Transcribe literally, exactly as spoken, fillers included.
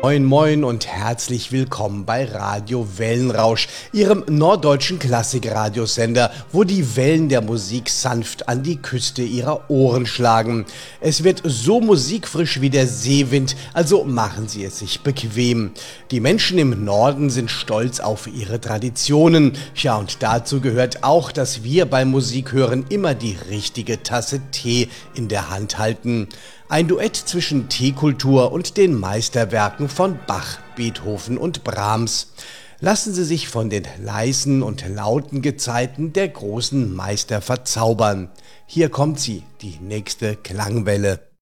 Moin Moin und herzlich willkommen bei Radio Wellenrausch, Ihrem norddeutschen Klassikradiosender, wo die Wellen der Musik sanft an die Küste Ihrer Ohren schlagen. Es wird so musikfrisch wie der Seewind, also machen Sie es sich bequem. Die Menschen im Norden sind stolz auf ihre Traditionen. Ja, und dazu gehört auch, dass wir beim Musikhören immer die richtige Tasse Tee in der Hand halten. Ein Duett zwischen Teekultur und den Meisterwerken von Bach, Beethoven und Brahms. Lassen Sie sich von den leisen und lauten Gezeiten der großen Meister verzaubern. Hier kommt sie, die nächste Klangwelle.